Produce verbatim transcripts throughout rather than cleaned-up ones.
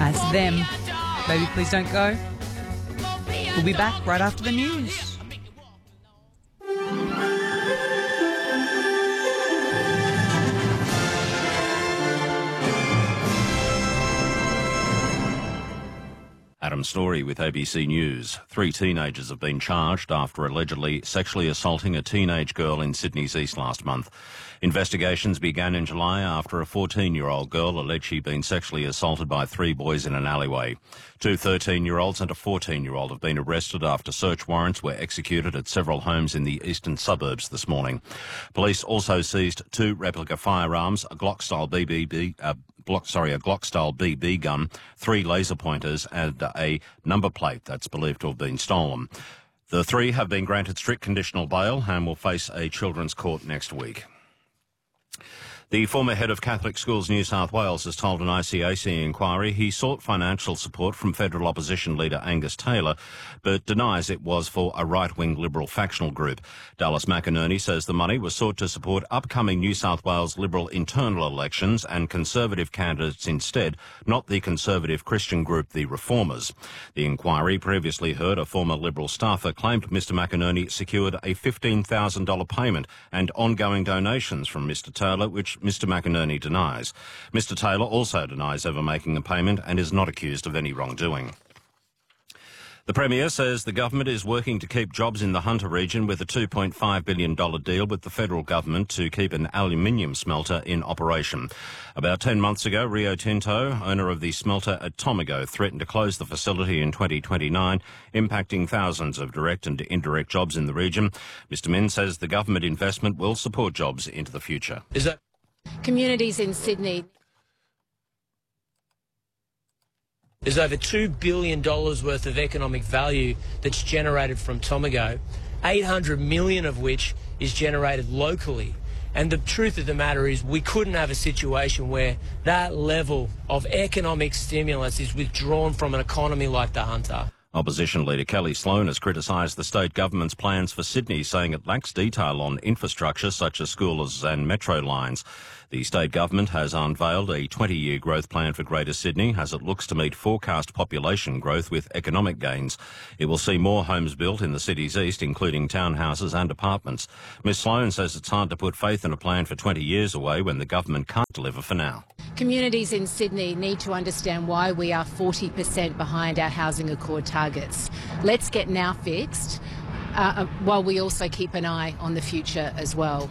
That's them. Baby, please don't go. We'll be back right after the news. Adam Story with A B C News. Three teenagers have been charged after allegedly sexually assaulting a teenage girl in Sydney's East last month. Investigations began in July after a fourteen-year-old girl alleged she'd been sexually assaulted by three boys in an alleyway. Two thirteen-year-olds and a fourteen-year-old have been arrested after search warrants were executed at several homes in the eastern suburbs this morning. Police also seized two replica firearms, a Glock-style B B B, uh, Glock, sorry, a Glock-style B B gun, three laser pointers and a number plate that's believed to have been stolen. The three have been granted strict conditional bail and will face a children's court next week. The former head of Catholic Schools New South Wales has told an I C A C inquiry he sought financial support from federal opposition leader Angus Taylor, but denies it was for a right-wing Liberal factional group. Dallas McInerney says the money was sought to support upcoming New South Wales Liberal internal elections and Conservative candidates instead, not the Conservative Christian group the Reformers. The inquiry previously heard a former Liberal staffer claimed Mr McInerney secured a fifteen thousand dollars payment and ongoing donations from Mr Taylor, which Mr McInerney denies. Mr Taylor also denies ever making a payment and is not accused of any wrongdoing. The Premier says the government is working to keep jobs in the Hunter region with a two point five billion dollars deal with the federal government to keep an aluminium smelter in operation. About ten months ago, Rio Tinto, owner of the smelter at Tomago, threatened to close the facility in twenty twenty-nine, impacting thousands of direct and indirect jobs in the region. Mr Min says the government investment will support jobs into the future. Is that Communities in Sydney. There's over two billion dollars worth of economic value that's generated from Tomago, eight hundred million dollars of which is generated locally. And the truth of the matter is we couldn't have a situation where that level of economic stimulus is withdrawn from an economy like the Hunter. Opposition leader Kelly Sloan has criticised the state government's plans for Sydney, saying it lacks detail on infrastructure such as schools and metro lines. The state government has unveiled a twenty-year growth plan for Greater Sydney as it looks to meet forecast population growth with economic gains. It will see more homes built in the city's east, including townhouses and apartments. Ms Sloan says it's hard to put faith in a plan for twenty years away when the government can't deliver for now. Communities in Sydney need to understand why we are forty percent behind our Housing Accord targets. Let's get now fixed, uh, while we also keep an eye on the future as well.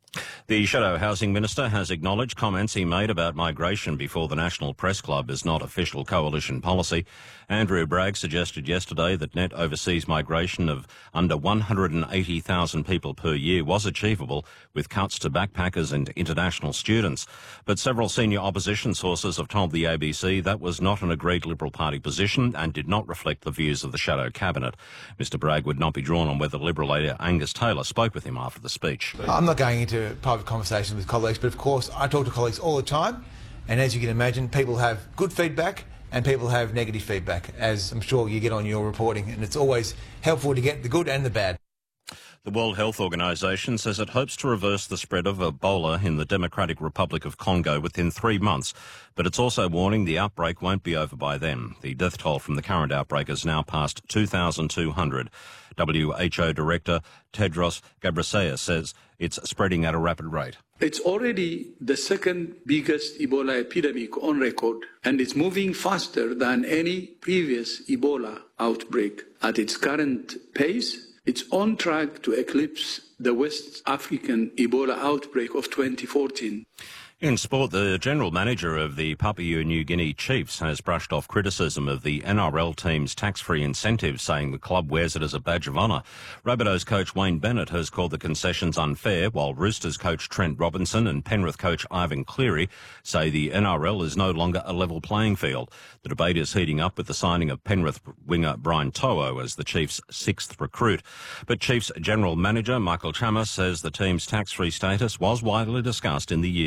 The Shadow Housing Minister has acknowledged comments he made about migration before the National Press Club is not official coalition policy. Andrew Bragg suggested yesterday that net overseas migration of under one hundred eighty thousand people per year was achievable with cuts to backpackers and international students. But several senior opposition sources have told the A B C that was not an agreed Liberal Party position and did not reflect the views of the Shadow Cabinet. Mister Bragg would not be drawn on whether Liberal leader Angus Taylor spoke with him after the speech. I'm not going into private conversations with colleagues, but of course I talk to colleagues all the time, and as you can imagine, people have good feedback and people have negative feedback, as I'm sure you get on your reporting, and it's always helpful to get the good and the bad. The World Health Organization says it hopes to reverse the spread of Ebola in the Democratic Republic of Congo within three months, but it's also warning the outbreak won't be over by then. The death toll from the current outbreak has now passed two thousand two hundred. W H O Director Tedros Ghebreyesus says it's spreading at a rapid rate. It's already the second biggest Ebola epidemic on record, and it's moving faster than any previous Ebola outbreak. At its current pace, it's on track to eclipse the West African Ebola outbreak of twenty fourteen. In sport, the general manager of the Papua New Guinea Chiefs has brushed off criticism of the N R L team's tax-free incentives, saying the club wears it as a badge of honour. Rabbitohs coach Wayne Bennett has called the concessions unfair, while Roosters coach Trent Robinson and Penrith coach Ivan Cleary say the N R L is no longer a level playing field. The debate is heating up with the signing of Penrith winger Brian To'o as the Chiefs' sixth recruit. But Chiefs general manager Michael Chammas says the team's tax-free status was widely discussed in the years leading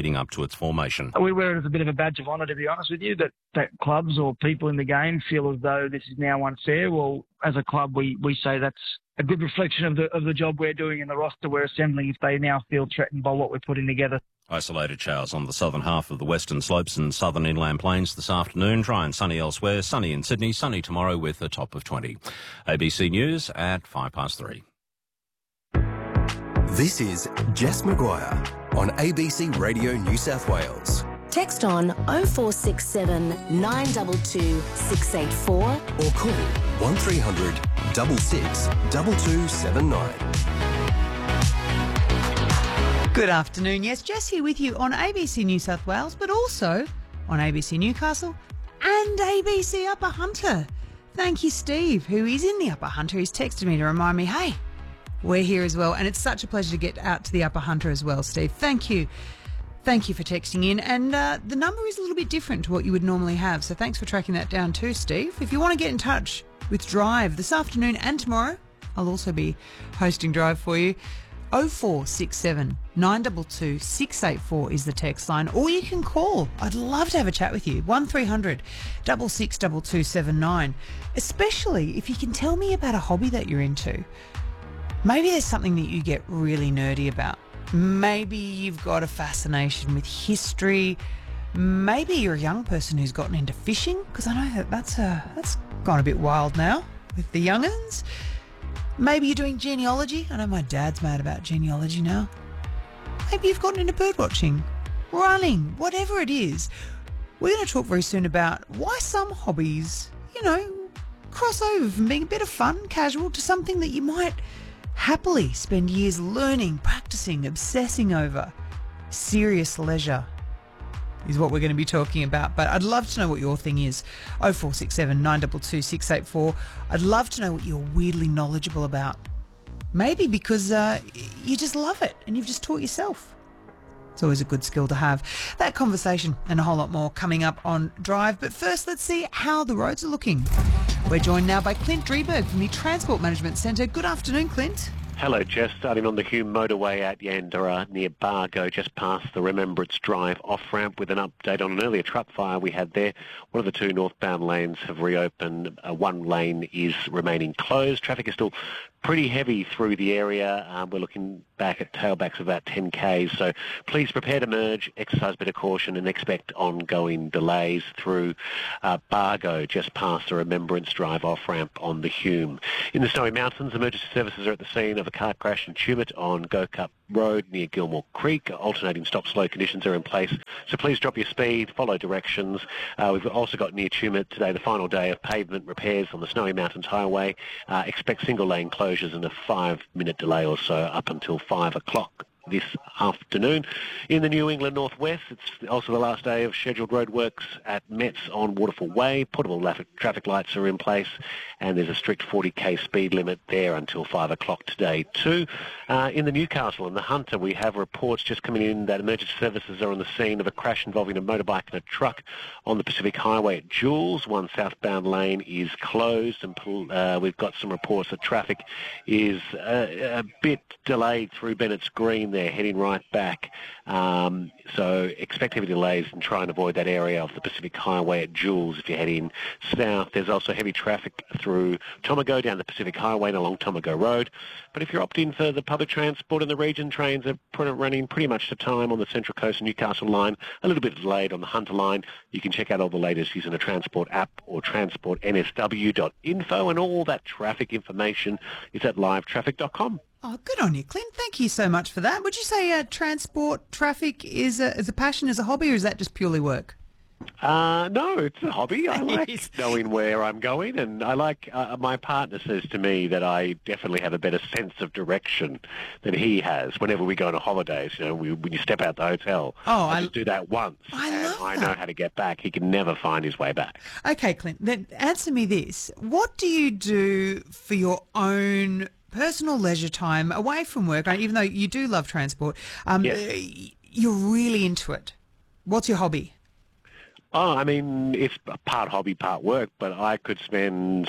leading up to its formation. We wear it as a bit of a badge of honour, to be honest with you, that, that clubs or people in the game feel as though this is now unfair. Well, as a club, we, we say that's a good reflection of the of the job we're doing and the roster we're assembling if they now feel threatened by what we're putting together. Isolated showers on the southern half of the western slopes and southern inland plains this afternoon. Dry and sunny elsewhere. Sunny in Sydney. Sunny tomorrow with a top of twenty. A B C News at five past three. This is Jess Maguire on A B C Radio New South Wales. Text on oh four six seven, nine two two, six eight four or call one three hundred, six six, two two seven nine. Good afternoon. Yes, Jess here with you on A B C New South Wales, but also on A B C Newcastle and A B C Upper Hunter. Thank you, Steve, who is in the Upper Hunter. He's texted me to remind me, hey, we're here as well. And it's such a pleasure to get out to the Upper Hunter as well, Steve. Thank you. Thank you for texting in. And uh, the number is a little bit different to what you would normally have. So thanks for tracking that down too, Steve. If you want to get in touch with Drive this afternoon and tomorrow, I'll also be hosting Drive for you. oh four six seven, nine two two, six eight four is the text line. Or you can call. I'd love to have a chat with you. one three hundred, six six, two two seven nine. Especially if you can tell me about a hobby that you're into. Maybe there's something that you get really nerdy about. Maybe you've got a fascination with history. Maybe you're a young person who's gotten into fishing, because I know that that's, uh, that's gone a bit wild now with the young'uns. Maybe you're doing genealogy. I know my dad's mad about genealogy now. Maybe you've gotten into bird watching, running, whatever it is. We're going to talk very soon about why some hobbies, you know, cross over from being a bit of fun, casual, to something that you might happily spend years learning, practicing, obsessing over. Serious leisure is what we're going to be talking about. But I'd love to know what your thing is. oh four six seven, nine two two, six eight four. I'd love to know what you're weirdly knowledgeable about. Maybe because uh, you just love it and you've just taught yourself. It's always a good skill to have. That conversation and a whole lot more coming up on Drive. But first, let's see how the roads are looking. We're joined now by Clint Drieberg from the Transport Management Centre. Good afternoon, Clint. Hello, Jess. Starting on the Hume motorway at Yandara near Bargo, just past the Remembrance Drive off-ramp, with an update on an earlier truck fire we had there. One of the two northbound lanes have reopened. Uh, one lane is remaining closed. Traffic is still pretty heavy through the area. Um, we're looking back at tailbacks of about ten kays, so please prepare to merge, exercise a bit of caution and expect ongoing delays through uh, Bargo, just past the Remembrance Drive off-ramp on the Hume. In the Snowy Mountains, emergency services are at the scene of a car crash in Tumut on Go Cup Road near Gilmore Creek. Alternating stop-slow conditions are in place, so please drop your speed, follow directions. Uh, we've also got near Tumut today the final day of pavement repairs on the Snowy Mountains Highway. Uh, expect single-lane closures and a five-minute delay or so up until five o'clock this afternoon. In the New England Northwest, it's also the last day of scheduled roadworks at Metz on Waterfall Way. Portable traffic lights are in place, and there's a strict forty k speed limit there until five o'clock today too. Uh, in the Newcastle and the Hunter, we have reports just coming in that emergency services are on the scene of a crash involving a motorbike and a truck on the Pacific Highway at Jules. One southbound lane is closed, and uh, we've got some reports that traffic is a, a bit delayed through Bennett's Green there, heading right back. Um, so expect heavy delays and try and avoid that area of the Pacific Highway at Jules if you're heading south. There's also heavy traffic through Tomago down the Pacific Highway and along Tomago Road. But if you're opting for the public transport in the region, trains are running pretty much to time on the Central Coast Newcastle line, a little bit delayed on the Hunter line. You can check out all the latest using a Transport app or transport n s w dot info, and all that traffic information is at live traffic dot com. Oh, good on you, Clint. Thank you so much for that. Would you say uh, transport traffic is a, is a passion, is a hobby, or is that just purely work? Uh, no, it's a hobby. I like knowing where I'm going, and I like, uh, my partner says to me that I definitely have a better sense of direction than he has whenever we go on holidays. You know, we, when you step out the hotel, oh, I, I just do that once, I and love I that. know how to get back. He can never find his way back. Okay, Clint, then answer me this. What do you do for your own personal leisure time away from work, right? Even though you do love transport, um, yes. You're really into it. What's your hobby? Oh, I mean, it's part hobby, part work, but I could spend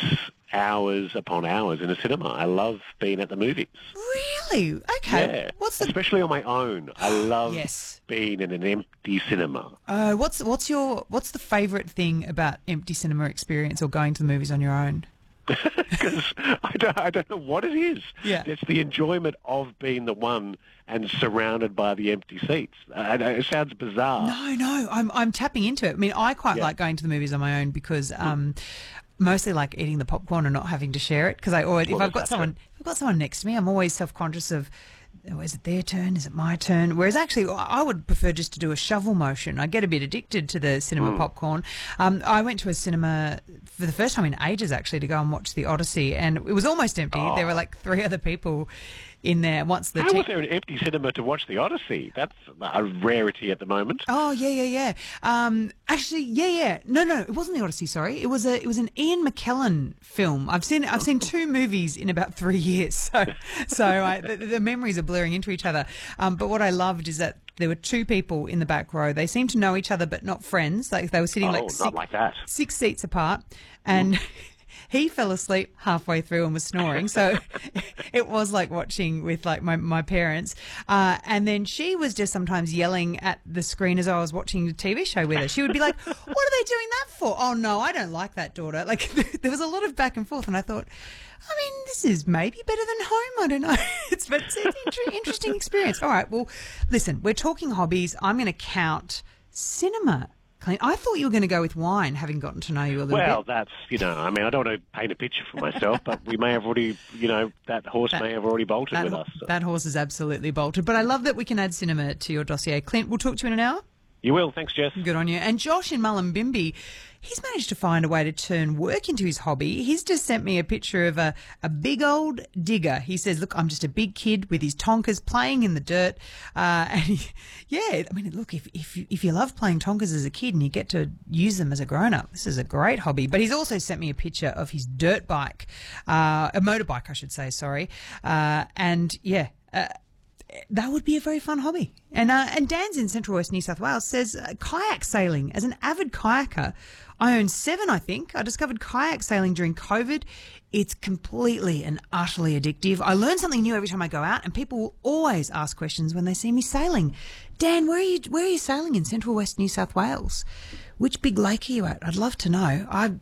hours upon hours in a cinema. I love being at the movies. Really? Okay. Yeah. What's the... Especially on my own. I love yes. being in an empty cinema. Uh, what's what's your what's the favourite thing about empty cinema experience or going to the movies on your own? Because I don't, I don't know what it is. Yeah. It's the enjoyment of being the one and surrounded by the empty seats. I know, it sounds bizarre. No, no, I'm I'm tapping into it. I mean, I quite Yeah. like going to the movies on my own because um, mostly like eating the popcorn and not having to share it. Because I always, Well, if I've got that's someone, if I've got someone next to me, I'm always self-conscious of, oh, is it their turn? Is it my turn? Whereas actually, I would prefer just to do a shovel motion. I get a bit addicted to the cinema Mm. popcorn. Um, I went to a cinema for the first time in ages, actually, to go and watch The Odyssey, and it was almost empty. Oh. There were like three other people in there. Once the How te- was there an empty cinema to watch The Odyssey? That's a rarity at the moment. Oh yeah, yeah, yeah. Um, actually, yeah, yeah. No, no, it wasn't The Odyssey. Sorry, it was a it was an Ian McKellen film. I've seen I've seen two movies in about three years, so so I, the, the memories are blurring into each other. Um, but what I loved is that there were two people in the back row. They seemed to know each other, but not friends. Like they were sitting Oh, like not six, like that. six seats apart, and. He fell asleep halfway through and was snoring, so it was like watching with like my, my parents. Uh, and then she was just sometimes yelling at the screen as I was watching the T V show with her. She would be like, "What are they doing that for? Oh no, I don't like that, daughter." Like there was a lot of back and forth, and I thought, I mean, this is maybe better than home. I don't know. It's but it's an inter- interesting experience. All right, well, listen, we're talking hobbies. I'm going to count cinema. Clint, I thought you were going to go with wine, having gotten to know you a little Well, bit. that's, you know, I mean, I don't want to paint a picture for myself, but we may have already, you know, that horse That- may have already bolted That, with ho- us. So. that horse is absolutely bolted. But I love that we can add cinema to your dossier. Clint, we'll talk to you in an hour. You will. Thanks, Jess. Good on you. And Josh in Mullumbimby, he's managed to find a way to turn work into his hobby. He's just sent me a picture of a, a big old digger. He says, look, I'm just a big kid with his tonkers playing in the dirt. Uh, and he, yeah, I mean, look, if, if, you- if you love playing tonkers as a kid and you get to use them as a grown-up, this is a great hobby. But he's also sent me a picture of his dirt bike, uh, a motorbike, I should say, sorry. Uh, and yeah, uh, that would be a very fun hobby. And uh, and Dan's in Central West New South Wales says uh, kayak sailing. As an avid kayaker, I own seven, I think. I discovered kayak sailing during COVID. It's completely and utterly addictive. I learn something new every time I go out, and people will always ask questions when they see me sailing. Dan, where are you, where are you sailing in Central West New South Wales? Which big lake are you at? I'd love to know. I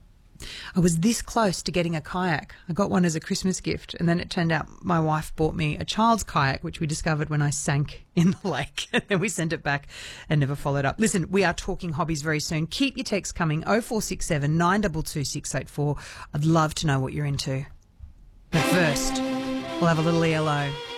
I was this close to getting a kayak. I got one as a Christmas gift, and then it turned out my wife bought me a child's kayak, which we discovered when I sank in the lake. And then we sent it back and never followed up. Listen, we are talking hobbies very soon. Keep your texts coming, oh four six seven, nine two two, six eight four. I'd love to know what you're into. But first, we'll have a little E L O.